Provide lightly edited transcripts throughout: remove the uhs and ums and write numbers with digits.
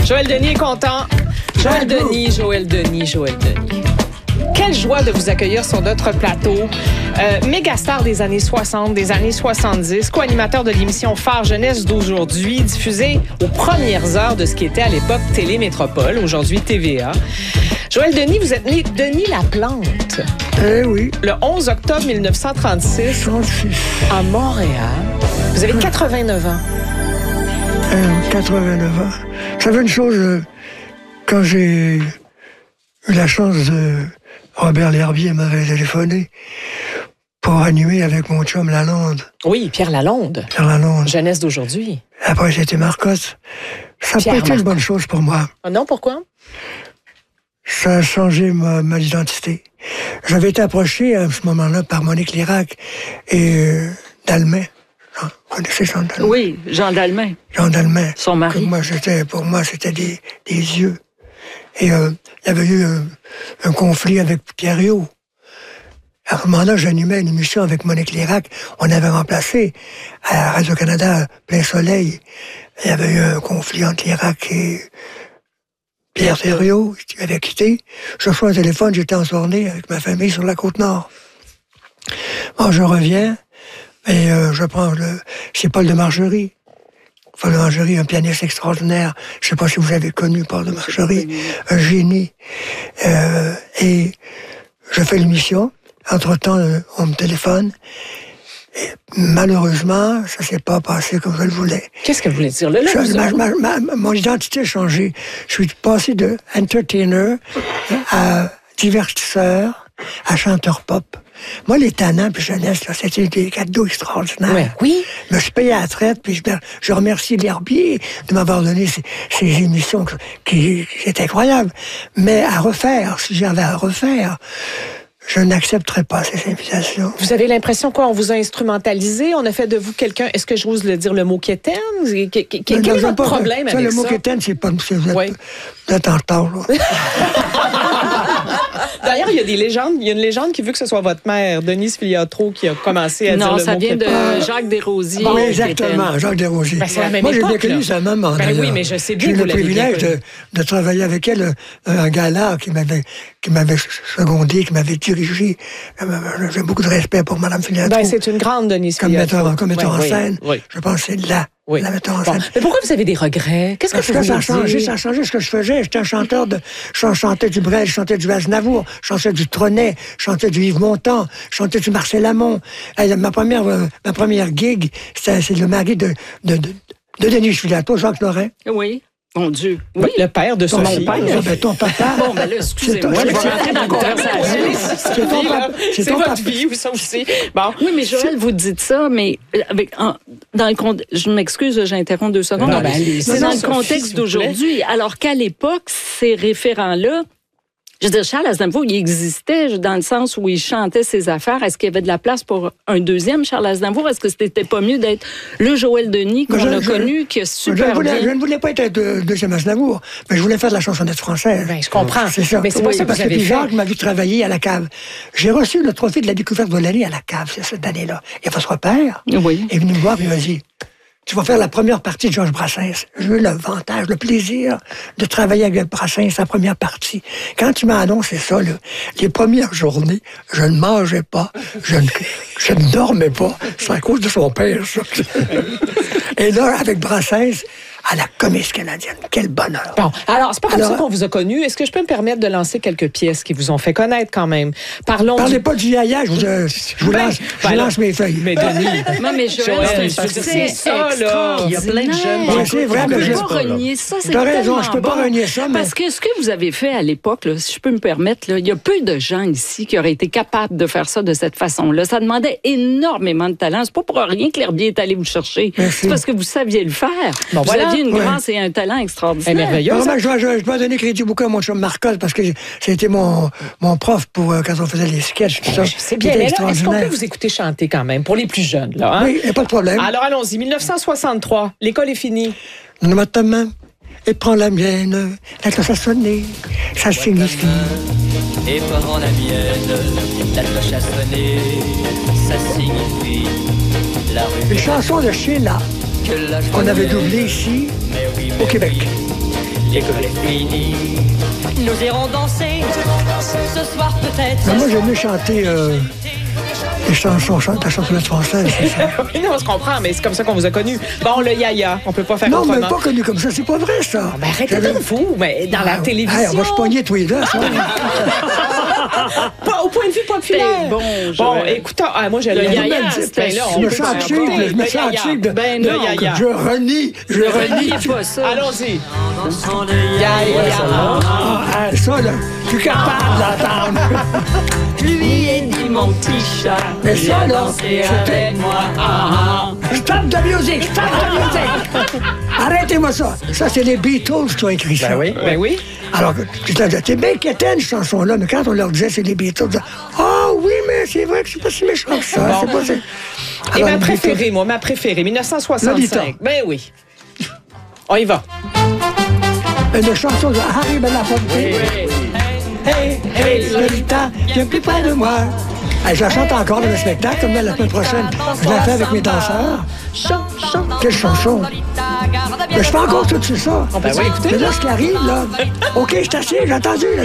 Joël Denis est content. Joël Denis. Quelle joie de vous accueillir sur notre plateau. Mégastar des années 60, des années 70, co-animateur de l'émission Phare Jeunesse d'aujourd'hui, diffusée aux premières heures de ce qui était à l'époque Télémétropole, aujourd'hui TVA. Joël Denis, vous êtes né Denis Laplante. Eh oui. Le 11 octobre 1936. 36. À Montréal. Vous avez 89 ans. 89 ans. Ça fait une chose, quand j'ai eu la chance de... Robert L'Herbier m'avait téléphoné pour animer avec mon chum Lalonde. Oui, Pierre Lalonde. Pierre Lalonde. Jeunesse d'aujourd'hui. Après, c'était Marcotte. Ça n'a pas été une bonne chose pour moi. Ah non, pourquoi? Ça a changé ma identité. J'avais été approché à ce moment-là par Monique Lirac et Dalmain. Vous connaissez Jean Dalmain? Oui, Jean Dalmain. Jean Dalmain. Son mari. Pour moi, c'était des yeux. Et il y avait eu un conflit avec Pierre Riot. À ce moment-là, j'animais une émission avec Monique Lirac. On avait remplacé à Radio-Canada Plein Soleil. Il y avait eu un conflit entre Lirac et Pierre Riot, qui m'avait quitté. Je reçois un téléphone, j'étais en tournée avec ma famille sur la Côte-Nord. Bon, je reviens et je prends c'est Paul de Margerie. Paul de Margerie, un pianiste extraordinaire. Je ne sais pas si vous avez connu Paul de Margerie, un génie. Et je fais l'émission. Entre-temps, on me téléphone. Et malheureusement, ça ne s'est pas passé comme je le voulais. Qu'est-ce que vous voulez dire? Mon identité a changé. Je suis passé de entertainer à divertisseur, à chanteur pop. Moi, les tannants puis jeunesse, là, c'était des cadeaux extraordinaires. Ouais, oui. Je me suis payé à la traite, puis je remercie L'Herbier de m'avoir donné ces émissions qui étaient incroyables. Mais à refaire, si j'avais à refaire, je n'accepterais pas ces invitations. Vous avez l'impression qu'on vous a instrumentalisé? On a fait de vous quelqu'un, est-ce que j'ose le dire, le mot quétaine? Quel est votre problème avec ça? Le mot quétaine, c'est pas... Vous êtes en retard, là. D'ailleurs, il y a des légendes. Il y a une légende qui veut que ce soit votre mère, Denise Filiatro, qui a commencé à dire le mot. Non, ça vient de Jacques Desrosiers. Oui, exactement, Jacques Desrosiers. C'est la même Moi, j'ai époque, bien connu sa maman. Oui, mais je sais bien que vous l'avez bien. J'ai eu le privilège de travailler avec elle, un gala qui m'avait secondé, qui m'avait dirigé. J'ai beaucoup de respect pour Mme Filiatro. C'est une grande Denise Filiatro. Comme metteur en scène. Oui. Je pense que c'est là. Oui. Mais pourquoi vous avez des regrets? Qu'est-ce que ça a changé? Ça a changé ce que je faisais. J'étais un chanteur je chantais du Brel, je chantais du Aznavour, je chantais du Trenet, je chantais du Yves Montand, je chantais du Marcel Amont. Ma première gig, c'est le mari de Denis Filiatro, Jacques Lorrain. Oui. Mon Dieu. Oui. Le père de Sophie. Ton papa. Bon, ben là, excusez-moi, je vais rentrer dans la conversation. C'est votre vie, ça aussi. Bon. Oui, mais Joël, vous dites ça, mais je m'excuse, j'interromps 2 secondes. Non, c'est dans le contexte d'aujourd'hui. Alors qu'à l'époque, ces référents-là, je veux dire, Charles Aznavour, il existait dans le sens où il chantait ses affaires. Est-ce qu'il y avait de la place pour un deuxième Charles Aznavour? Est-ce que c'était pas mieux d'être le Joël Denis qu'on a connu, qui est super bien? Je ne voulais pas être deuxième Aznavour, mais je voulais faire de la chansonnette française. Ben, je comprends. C'est ça. Mais c'est pas ça que vous avez fait. Jacques m'a vu travailler à la cave. J'ai reçu le trophée de la découverte de l'année à la cave cette année-là. Et votre père est venu me voir et m'a dit... Tu vas faire la première partie de Georges Brassens. J'ai eu l'avantage, le plaisir de travailler avec Brassens, sa première partie. Quand il m'a annoncé ça, les premières journées, je ne mangeais pas, je ne dormais pas. C'est à cause de son père, ça. Et là, avec Brassens, à la Comédie canadienne. Quel bonheur. Bon, alors, c'est pas comme ça qu'on vous a connu. Est-ce que je peux me permettre de lancer quelques pièces qui vous ont fait connaître quand même? Parlez pas du yaya, je vous lance mes feuilles. Mais Denis... Non, mais Joël, c'est ça, là. Il y a plein de jeunes. Oui, c'est vrai, mais je peux pas renier ça. T'as raison, je peux pas renier ça. Parce que ce que vous avez fait à l'époque, là, si je peux me permettre, il y a peu de gens ici qui auraient été capables de faire ça de cette façon-là. Ça demandait énormément de talent. C'est pas pour rien que l'Herbier est allé vous chercher. Merci. C'est parce que vous saviez le faire. Bon, vous aviez une grâce et un talent extraordinaire. Merveilleux. Je dois donner crédit beaucoup à mon chum Marcotte parce que c'était mon prof pour quand on faisait les sketchs, tout ça. C'est bien. Mais là, est-ce qu'on peut vous écouter chanter quand même pour les plus jeunes, là? Hein? Oui, il n'y a pas de problème. Alors, allons-y. 1963. L'école est finie. Donne-moi ta main et prends la mienne. La cloche a sonné. Ça signifie. Et prends la mienne. La cloche a sonné. Ça signifie la rue. Une chanson de Sheila qu'on avait doublée ici, au Québec. l'école est finie. Nous irons danser ce soir peut-être. Mais moi, j'aime mieux chanter les chansons, la chansonnette française, c'est ça. Oui, non, on se comprend, mais c'est comme ça qu'on vous a connus. Bon, le yaya, on peut pas faire Non, mais autrement. pas connu comme ça, c'est pas vrai, ça. Ben, arrêtez de vous, mais dans la télévision. Hey, on va se pogner tous les deux, ça. Pas au point de vue populaire. C'est bon, Bon, écoutez, moi, je Le l'aime. yaya, Ben là, on Je me peut sens faire cheap, écouter je me le sens yaya. cheap. Ben Le non, yaya. Je renie. Reniez pas ça. Allons-y. Ah, ça, là, je suis capable d'entendre. Lui et dit mon petit chat. Mais ça, là, Danser c'était... avec moi. Stop the music, stop the music. Arrêtez-moi ça. Ça, c'est les Beatles qui ont écrit ça. Ben oui. Alors, c'est bien quétaine, cette chanson-là, mais quand on leur disait c'est les Beatles, ils disaient, ah oui, mais c'est vrai que c'est pas si méchant que ça. Bon. C'est pas si... Et Alors, ma les préférée, moi, ma préférée, 1965. Lolita. Ben oui. On y va. Beatles, une chanson de Harry Belafonte. Hey, hey, Lolita, viens plus près de moi. Hey, je la chante encore dans le spectacle, comme la semaine prochaine. Je la fais avec mes danseurs. Quelle chanson! Mais je fais encore tout ça. Ben oui, écoutez. Mais là, ce qui arrive, là... OK, je t'assieds, j'ai entendu. Là,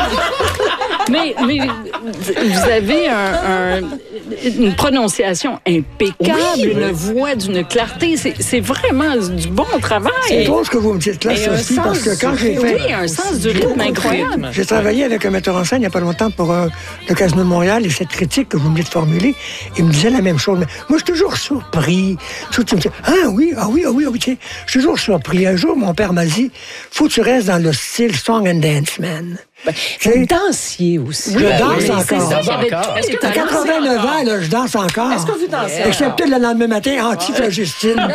Mais vous avez une prononciation impeccable, Oui, une voix d'une clarté. C'est vraiment du bon travail. C'est drôle ce que vous me dites là, Et un Sophie, parce que sens quand du j'ai rythme. fait... Oui, un sens du rythme incroyable. J'ai travaillé avec un metteur en scène il n'y a pas longtemps pour le Casino de Montréal et cette critique que vous venez de formuler, il me disait la même chose. Mais moi, je suis toujours surpris. Tu me dis, ah oui, tu sais, je suis toujours surpris. Un jour, mon père m'a dit, faut que tu restes dans le style Song and Dance Man. Vous dansiez aussi. Je danse C'est encore. ça, il y avait tous Est-ce les que À talents. 89 ans, là, je danse encore. Est-ce que vous dansez Excepté le lendemain matin, anti-flagistine.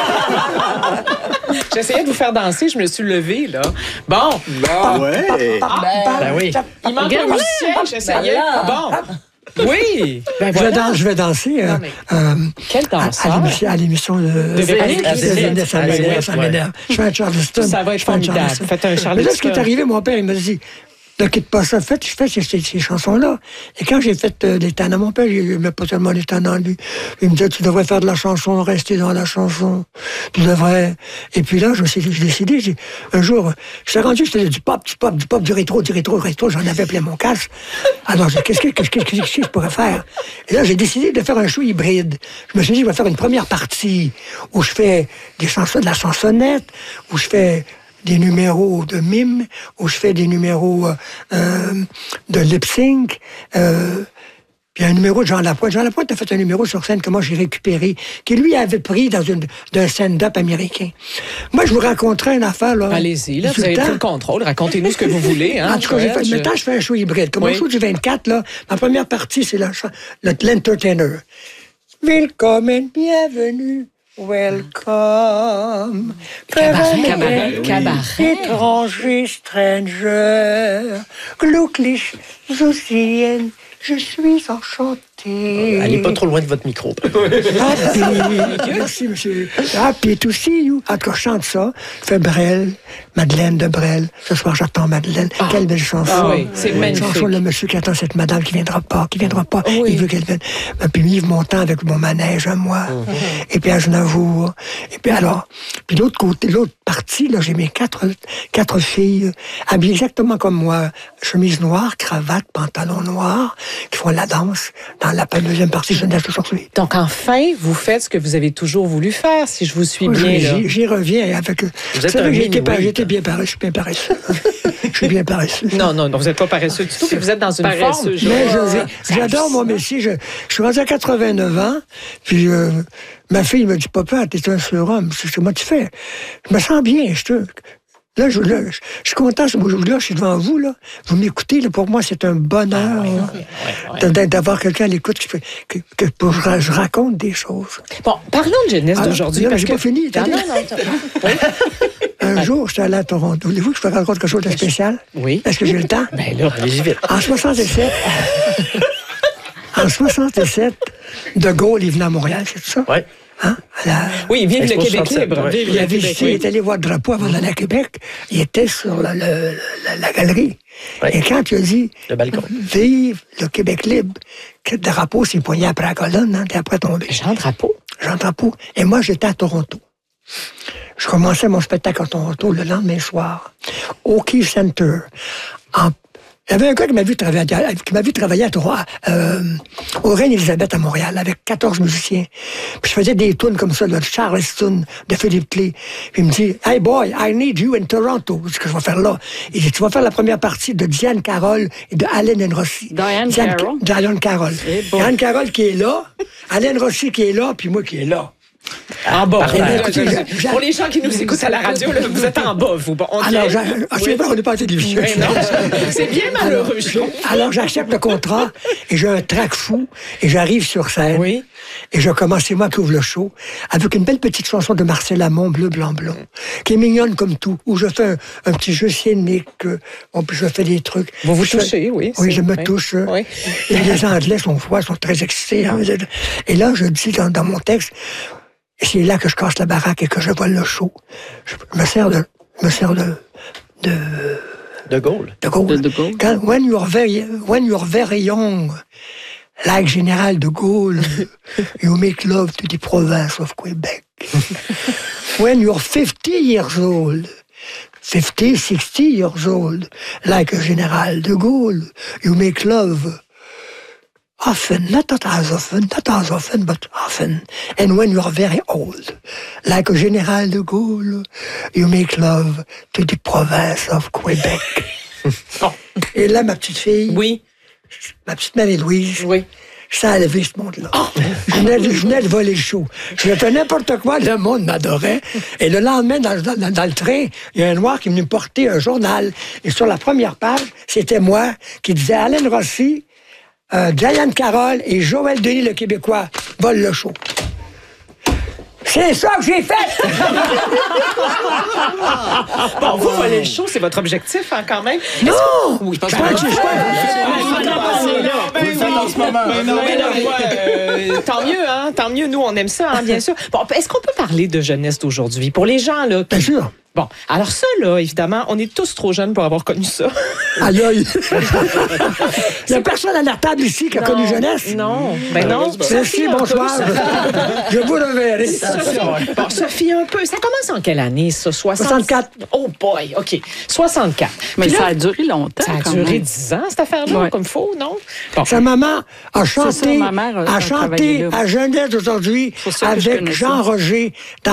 J'essayais de vous faire danser, je me suis levée, là. Bon. Ouais. Ben oui. Il manque un musicien, j'essayais. Bon. Oui. Ben voilà. Je vais danser Quel danseur? à l'émission de Véronique. Ça m'énerve. Je fais un Charleston. Ça va être Je fais un formidable. Charleston. Faites un Mais là, Charleston. ce qui est arrivé, mon père, il m'a dit, ne quitte pas ça. Je fais ces chansons-là. Et quand j'ai fait des tannants, mon père, il n'aimait pas tellement les tannants, lui. Il me disait, tu devrais faire de la chanson, rester dans la chanson. Tu devrais... Et puis là, j'ai décidé, un jour, je suis rendu, c'était du pop, du rétro. J'en avais plein mon casque. Alors, qu'est-ce que je pourrais faire? Et là, j'ai décidé de faire un show hybride. Je me suis dit, je vais faire une première partie où je fais des chansons, de la chansonnette, où je fais des numéros de mime, où je fais des numéros de lip-sync, puis un numéro de Jean Lapointe. Jean Lapointe a fait un numéro sur scène que moi j'ai récupéré, qui lui avait pris d'un stand-up américain. Moi, je vous raconterai une affaire, là. Allez-y, là, Tout vous avez le pris temps. le contrôle. Racontez-nous ce que vous voulez. Hein, En tout cas, maintenant, je fais un show hybride. Comme Oui. mon show du 24, là, ma première partie, c'est l'entertainer. Willkommen, bienvenue. Welcome. Cabaret. Étranger, stranger. Glücklich zu sehen. Je suis enchanté. Allez pas trop loin de votre micro. Happy. Merci, monsieur. Happy to see you. En tout cas, je chante ça. Je fais Brel, Madeleine de Brel. Ce soir, j'attends Madeleine. Quelle belle chanson. Ah oui, c'est magnifique. Une chanson, le monsieur qui attend cette madame qui viendra pas. Oui. Il veut qu'elle vienne. Puis Yves Montand avec mon manège à moi. Et puis Aznavour. Et puis alors, puis l'autre côté, l'autre partie, là, j'ai mes quatre filles habillées exactement comme moi. Chemise noire, cravate, pantalon noir, qui font la danse dans la deuxième partie de Jeunesse aujourd'hui. Donc, enfin, vous faites ce que vous avez toujours voulu faire, si je vous suis bien, là. J'y reviens avec... Vous êtes un j'étais minuit. bien paresseux. Je suis bien paresseux. Non, vous n'êtes pas paresseux du tout, puis vous êtes dans une Paresseux, forme. Mais j'adore mon métier. Je suis rendu à 89 ans, puis ma fille me dit, papa, t'es un surhomme. Comment tu fais? Je me sens bien. Là, je suis content. Là, je suis devant vous. Là. Vous m'écoutez. Là, pour moi, c'est un bonheur d'avoir quelqu'un à l'écoute que je raconte des choses. Bon, parlons de jeunesse d'aujourd'hui. Là, parce j'ai que... pas fini. Non. Un jour, j'étais allé à Toronto. Voulez-vous que je vous raconte quelque chose de spécial? Oui. Est-ce que j'ai le temps? Ben là, Allez-y vite. En 67, De Gaulle, il venait à Montréal, c'est tout ça? Ouais. Hein? oui, vive le Expo Québec 67, libre. ouais. Vive Il le a Québec visité, il est allé voir le drapeau avant d'aller à Québec. Il était sur la galerie. Ouais. Et quand il a dit Le balcon. Vive le Québec libre, que le drapeau s'est poigné après la colonne, hein, t'es après tombé. Jean Drapeau. Jean Drapeau. Et moi, j'étais à Toronto. Je commençais mon spectacle à Toronto le lendemain soir, au Key Center. Il y avait un gars qui m'a vu travailler au Reine-Élisabeth à Montréal, avec 14 musiciens. Puis je faisais des tunes comme ça, de Charleston, de Philippe Clay. Puis il me dit, « Hey boy, I need you in Toronto. » C'est ce que je vais faire là. Il dit, « Tu vas faire la première partie de Diane Carroll et de Allen Rossi. » Diane Carroll? Diane Carroll. Diane Carroll qui est là, Allen Rossi qui est là, puis moi qui est là. En bas. Écoutez, Pour les gens qui nous écoutent à la radio, là, vous êtes en bas, vous. Bon, okay. Alors, c'est vrai, on n'est pas à télévision. C'est bien malheureux, je trouve. Alors, j'accepte le contrat et j'ai un trac fou et j'arrive sur scène. Oui. Et je commence, c'est moi qui ouvre le show, avec une belle petite chanson de Marcel Amont, Bleu, Blanc, Blond, qui est mignonne comme tout, où je fais un petit jeu scénique, puis je fais des trucs. Vous touchez, oui. Oui, je me touche. Oui. Et les Anglais sont très excités. Hein. Et là, je dis dans mon texte, et c'est là que je casse la baraque et que je vole le show. Je me sers de Gaulle. De Gaulle. Quand, when you're very young, like Général de Gaulle, you make love to the province of Quebec. When you're 50 years old, 60 years old, like a Général de Gaulle, you make love often, not as often, but often. And when you are very old, like a Général de Gaulle, you make love to the province of Quebec. Et là, ma petite fille, oui, ma petite Marie-Louise, oui, ça a levé ce monde-là. Oh. Je venais de voler le show. Je fais n'importe quoi, le monde m'adorait. Et le lendemain, dans le train, il y a un noir qui est venu me porter un journal. Et sur la première page, c'était moi qui disait Allen Rossi, Diane Carroll et Joël Denis, le Québécois, volent le show. C'est ça que j'ai fait! Bon, vous volez le show, c'est votre objectif, hein, quand même? Non! Oui, je pense que je tant mieux, hein? Tant mieux, nous, on aime ça, hein, bien sûr. Bon, est-ce qu'on peut parler de jeunesse d'aujourd'hui? Pour les gens, là. Bien sûr. Bon, alors ça, là, évidemment, on est tous trop jeunes pour avoir connu ça. Aïe, aïe. Il n'y a personne à la table ici qui a connu jeunesse. Non, ben non. Merci, bonsoir. Je vous reverrai. Bon, Sophie, un peu. Ça commence en quelle année, ça? 64. Oh boy, OK. 64. Mais là, ça a duré longtemps. Ça a duré 10 ans, cette affaire-là, comme il faut, non? Bon. Sa maman a chanté, ma mère a chanté à Jeunesse aujourd'hui avec Jean Roger.